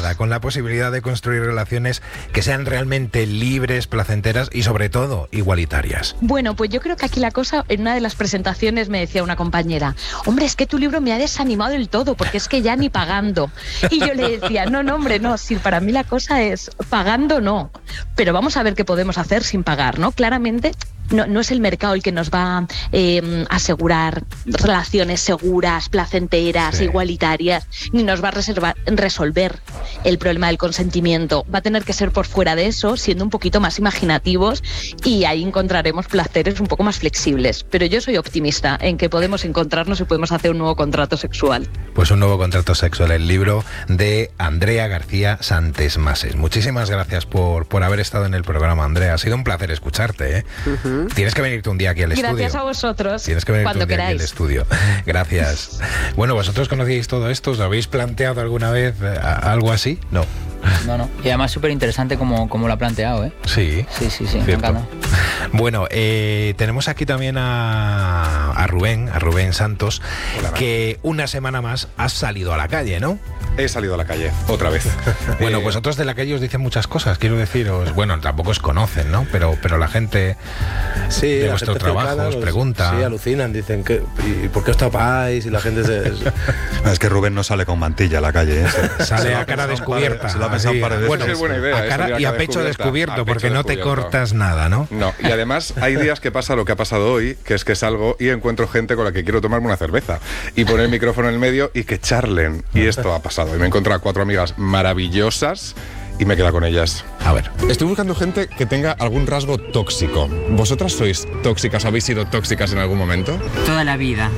nada, con la posibilidad de construir relaciones que sean realmente libres, placenteras y sobre todo igualitarias. Bueno, pues yo creo que aquí la cosa, en una de las presentaciones me decía una compañera, hombre, es que tu libro me ha desanimado del todo, porque es que ya ni pagando. Y yo le decía, no, hombre, no, si para mí la cosa es pagando no, pero vamos a ver qué podemos hacer sin pagar, ¿no? Claramente no es el mercado el que nos va a asegurar relaciones seguras, placenteras, igualitarias, ni nos va a resolver el problema del consentimiento. Va a tener que ser por fuera de eso, siendo un poquito más imaginativos, y ahí encontraremos placeres un poco más flexibles. Pero yo soy optimista en que podemos encontrarnos y podemos hacer un nuevo contrato sexual. Pues un nuevo contrato sexual, el libro de Andrea García Santesmases. Muchísimas gracias por haber estado en el programa, Andrea. Ha sido un placer escucharte, ¿eh? Uh-huh. Tienes que venirte un día aquí al estudio. Gracias a vosotros. Tienes que venirte cuando un día queráis. aquí al estudio. Gracias. Bueno, ¿vosotros conocíais todo esto? ¿Os habéis planteado alguna vez algo así? No. No. Y además súper interesante como lo ha planteado, ¿eh? Sí. Sí, me encanta. Bueno, tenemos aquí también a Rubén Santos. Hola, que una semana más has salido a la calle, ¿no? He salido a la calle, otra vez. Bueno, pues otros de la calle os dicen muchas cosas, quiero deciros. Bueno, tampoco os conocen, ¿no? Pero la gente de vuestro trabajo os pregunta. Sí, alucinan, dicen, ¿y por qué os tapáis? Y la gente Es que Rubén no sale con mantilla a la calle, ¿eh? Sale a cara descubierta. Se lo ha pensado un par de veces. Bueno, es buena idea, a cara y a pecho descubierto, porque no te cortas nada, ¿no? No, y además hay días que pasa lo que ha pasado hoy, que es que salgo y encuentro gente con la que quiero tomarme una cerveza y poner el micrófono en el medio y que charlen. Y esto ha pasado. Y me he encontrado a 4 amigas maravillosas y me he quedado con ellas. A ver. Estoy buscando gente que tenga algún rasgo tóxico. ¿Vosotras sois tóxicas? ¿Habéis sido tóxicas en algún momento? Toda la vida.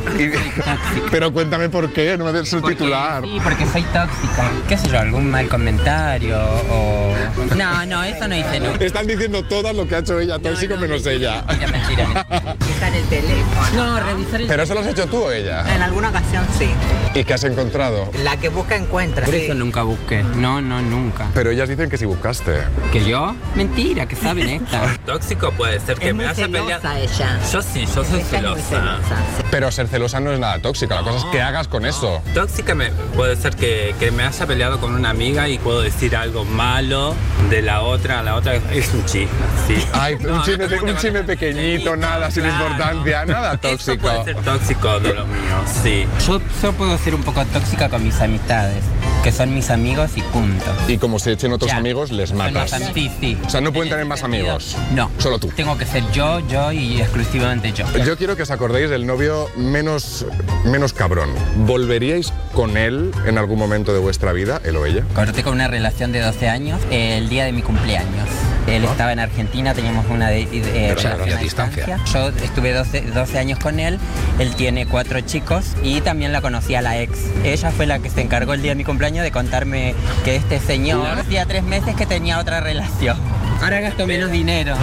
Pero cuéntame por qué, no me des el titular. Sí, porque soy tóxica. ¿Qué sé yo? ¿Algún mal comentario o...? No, eso no hice nunca. Están diciendo todas lo que ha hecho ella, tóxico menos ella. Mentira. Revisar el teléfono. No, revisar el... ¿Pero eso lo has hecho tú o ella? En alguna ocasión sí. ¿Y qué has encontrado? La que busca encuentra. Por eso nunca busqué. No, nunca. Pero ellas dicen que sí buscaste. ¿Que yo? Mentira, que saben esta. Tóxico puede ser que me haya peleado. Ella. Yo soy celosa. Pero ser celosa no es nada tóxico, la cosa es que hagas con eso. Tóxica puede ser que me haya peleado con una amiga y puedo decir algo malo de la otra es un chisme, ¿sí? Ay, un chisme pequeñito, nada sin importancia, nada tóxico. Eso puede ser tóxico de lo mío, sí. Yo puedo ser un poco tóxica con mis amistades, que son mis amigos y punto. Y como se echen otros amigos, les matas. Sí. O sea, no pueden tener más amigos. No. Solo tú. Tengo que ser yo y exclusivamente yo. Yo quiero que os acordéis del novio menos cabrón. ¿Volveríais con él en algún momento de vuestra vida, él o ella? Corté con una relación de 12 años el día de mi cumpleaños. Él estaba en Argentina, teníamos una distancia. Yo estuve 12 años con él, él tiene 4 chicos y también la conocí a la ex. Ella fue la que se encargó el día de mi cumpleaños de contarme que este señor hacía 3 meses que tenía otra relación. Ahora gasto menos dinero.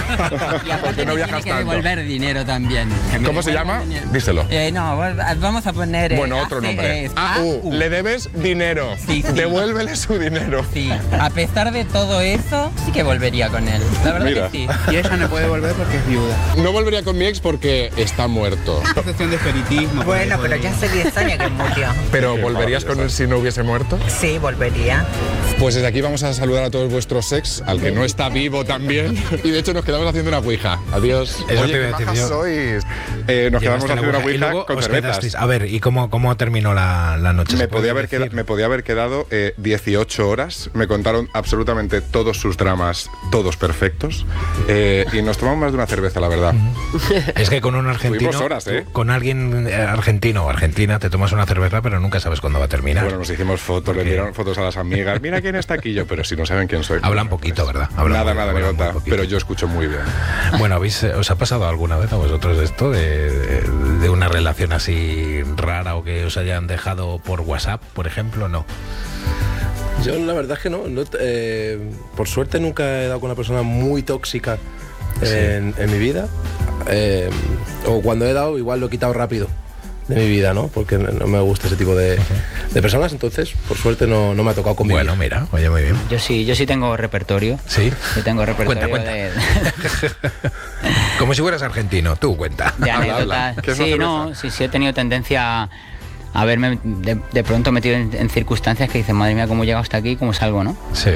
Y aparte no me viajas tiene que tanto. devolver dinero también. ¿Cómo se llama? Díselo. No, vamos a poner... Bueno, otro nombre. Le debes dinero. Sí. Devuélvele su dinero. Sí. A pesar de todo eso, sí que volvería con él. La verdad que sí. Y ella no puede volver porque es viuda. No volvería con mi ex porque está muerto. Es cuestión de espiritismo. Bueno, pero ya hace 10 años que murió. ¿Pero volverías con él si no hubiese muerto? Sí, volvería. Pues desde aquí vamos a saludar a todos vuestros ex, al que no está vivo también. Y de hecho nos quedamos haciendo una ouija. Adiós. Eso Oye, te iba a qué decir majas yo. sois. Nos quedamos haciendo una ouija luego con os cervezas. quedasteis. A ver, ¿y cómo terminó la noche? Me podía haber quedado 18 horas. Me contaron absolutamente todos sus dramas, todos perfectos. Y nos tomamos más de una cerveza, la verdad. Es que con un argentino, Tuvimos horas, con alguien argentino o argentina, te tomas una cerveza, pero nunca sabes cuándo va a terminar. Bueno, nos hicimos fotos, le dieron fotos a las amigas. Mira quién está aquí yo, pero si no saben quién soy. Hablan poquito, ¿verdad? Nada, anécdota, pero yo escucho muy bien. Bueno, ¿os ha pasado alguna vez a vosotros esto de una relación así rara o que os hayan dejado por WhatsApp, por ejemplo? No. Yo la verdad es que no, por suerte nunca he dado con una persona muy tóxica en mi vida, o cuando he dado igual lo he quitado rápido de mi vida, ¿no? Porque no me gusta ese tipo de personas, entonces por suerte no me ha tocado convivir. Bueno, mira, oye, muy bien. Yo sí tengo repertorio. ¿Sí? Yo tengo repertorio Cuenta. de Como si fueras argentino, tú cuenta. anécdotas. ¿Qué es una Sí, cerveza? sí, he tenido tendencia a verme de pronto metido en circunstancias que dicen, madre mía, cómo he llegado hasta aquí, cómo salgo, ¿no? Sí.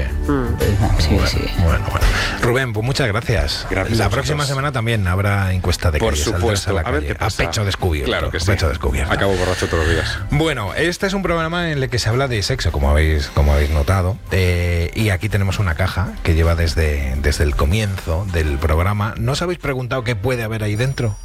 Sí. Bueno. Rubén, pues muchas gracias. Gracias La a próxima vosotros. semana también habrá encuesta de Por calle, saldrás supuesto. a la A ver calle, qué pasa. a pecho descubierto. Claro que a sí. pecho descubierto. Acabo borracho todos los días. Bueno, este es un programa en el que se habla de sexo, como habéis notado, y aquí tenemos una caja que lleva desde el comienzo del programa. ¿No os habéis preguntado qué puede haber ahí dentro?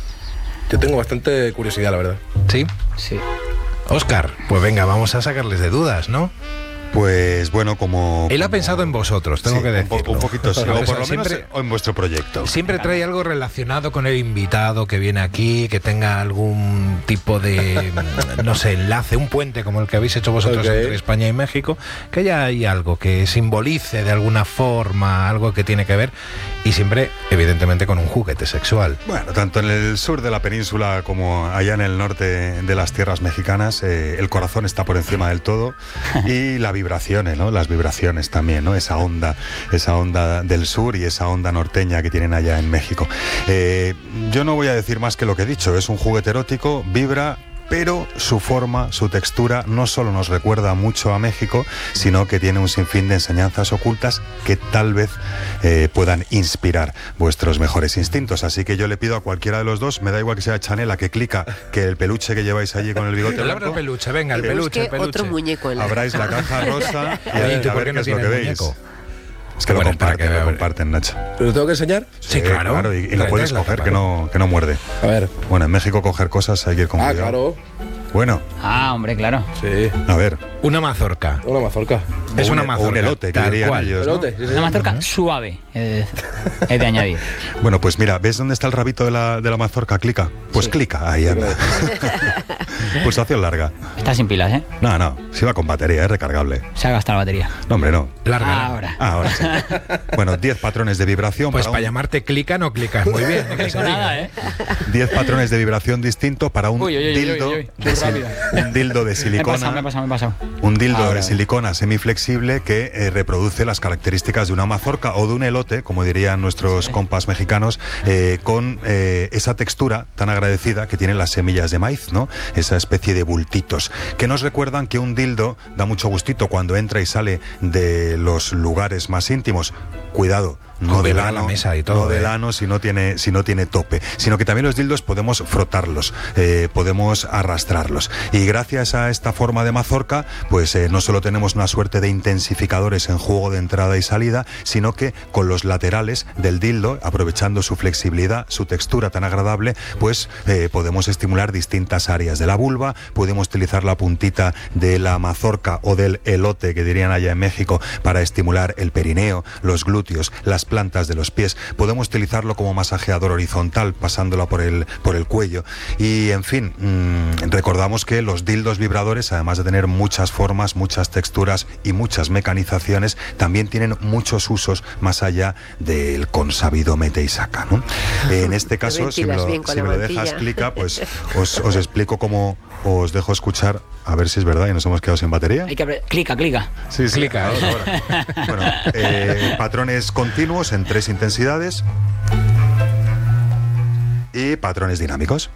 Yo tengo bastante curiosidad, la verdad. ¿Sí? Sí. Óscar, pues venga, vamos a sacarles de dudas, ¿no? Pues bueno, como... Él ha pensado en vosotros, tengo que decirlo. Un poquito sí, o por lo menos siempre, en vuestro proyecto. siempre trae algo relacionado con el invitado que viene aquí, que tenga algún tipo de, no sé, enlace, un puente como el que habéis hecho vosotros entre España y México, que haya ahí algo que simbolice de alguna forma algo que tiene que ver, y siempre, evidentemente, con un juguete sexual. Bueno, tanto en el sur de la península como allá en el norte de las tierras mexicanas, el corazón está por encima del todo, y la vibraciones, ¿no? Las vibraciones también, ¿no? Esa onda del sur y esa onda norteña que tienen allá en México. Yo no voy a decir más que lo que he dicho, es un juguete erótico, vibra, pero su forma, su textura no solo nos recuerda mucho a México, sino que tiene un sinfín de enseñanzas ocultas que tal vez puedan inspirar vuestros mejores instintos. Así que yo le pido a cualquiera de los dos, me da igual que sea Chanela, que clica, que el peluche que lleváis allí con el bigote blanco. El peluche, venga, el peluche. Otro muñeco en la... Abráis la caja rosa y ¿Y tú a por ver qué qué no es lo que tienes veis. muñeco? Es que lo comparten, Nacho. ¿Pero lo tengo que enseñar? Sí, claro. Y lo puedes coger, que no muerde. A ver. Bueno, en México coger cosas hay que ir con cuidado. Claro. Bueno. Hombre, claro. Sí. A ver. Una mazorca. Una mazorca. Es una mazorca. Un elote, que tal dirían cual. ellos, ¿no? Elote, sí, Una mazorca suave, es de añadir. Bueno, pues mira, ¿ves dónde está el rabito de la mazorca? Clica. Pues Sí. clica, ahí anda. Pulsación larga. Está sin pilas, ¿eh? No, si va con batería, es recargable. Se ha gastado la batería. No, hombre, no. Larga. Ahora. Sí. Bueno, 10 patrones de vibración. Pues para llamarte clica no clicas muy bien. No clico nada, ¿eh? 10 patrones de vibración distintos para un dildo. Uy. Un dildo de silicona. Me he pasado. Un dildo Ahora. de silicona semiflexible que reproduce las características de una mazorca o de un elote, como dirían nuestros compas mexicanos, con esa textura tan agradecida que tienen las semillas de maíz, ¿no? Esa especie de bultitos, que nos recuerdan que un dildo da mucho gustito cuando entra y sale de los lugares más íntimos. Cuidado. No del vibra la ano, mesa y todo, no del ano si no tiene tope, sino que también los dildos podemos frotarlos, podemos arrastrarlos. Y gracias a esta forma de mazorca, pues no solo tenemos una suerte de intensificadores en juego de entrada y salida, sino que con los laterales del dildo, aprovechando su flexibilidad, su textura tan agradable, pues podemos estimular distintas áreas de la vulva, podemos utilizar la puntita de la mazorca o del elote, que dirían allá en México, para estimular el perineo, los glúteos, las plantas de los pies, podemos utilizarlo como masajeador horizontal, pasándola por el cuello, y en fin, recordamos que los dildos vibradores, además de tener muchas formas, muchas texturas y muchas mecanizaciones, también tienen muchos usos más allá del consabido mete y saca, ¿no? En este caso, si me lo dejas clica, pues os explico cómo, os dejo escuchar, a ver si es verdad y nos hemos quedado sin batería. Hay que clica. Sí, clica. Bueno, patrones continuos en 3 intensidades y patrones dinámicos.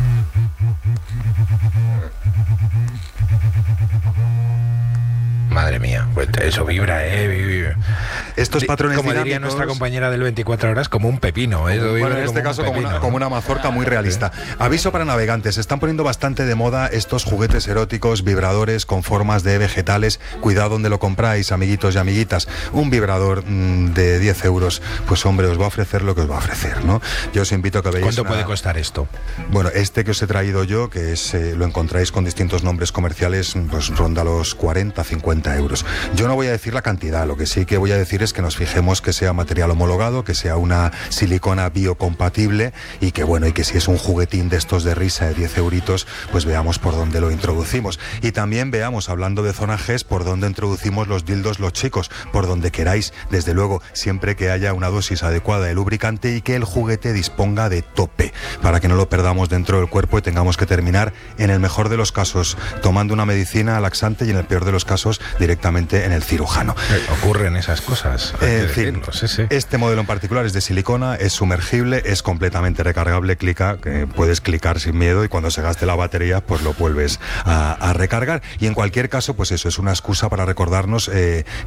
Madre mía, pues eso vibra, Estos patrones como dinámicos, diría nuestra compañera del 24 horas, como un pepino. Eso vibra bueno, en este caso un pepino. como una mazorca muy realista. Aviso para navegantes, se están poniendo bastante de moda estos juguetes eróticos, vibradores con formas de vegetales. Cuidado donde lo compráis, amiguitos y amiguitas. Un vibrador de 10 euros, pues hombre, os va a ofrecer lo que os va a ofrecer, ¿no? Yo os invito a que veáis. ¿Cuánto puede costar esto? Bueno, este que os he traído yo, que es lo encontráis con distintos nombres comerciales, pues ronda los 40, 50 euros. Yo no voy a decir la cantidad, lo que sí que voy a decir es que nos fijemos que sea material homologado, que sea una silicona biocompatible y que bueno, y que si es un juguetín de estos de risa de 10 euritos, pues veamos por dónde lo introducimos. Y también veamos, hablando de zona G, por dónde introducimos los dildos los chicos, por donde queráis, desde luego, siempre que haya una dosis adecuada de lubricante y que el juguete disponga de tope, para que no lo perdamos dentro del cuerpo y tengamos que terminar, en el mejor de los casos, tomando una medicina laxante y en el peor de los casos, directamente en el cirujano. Ocurren esas cosas. En fin, este modelo en particular es de silicona, es sumergible, es completamente recargable, puedes clicar sin miedo y cuando se gaste la batería pues lo vuelves a recargar. Y en cualquier caso, pues eso es una excusa para recordarnos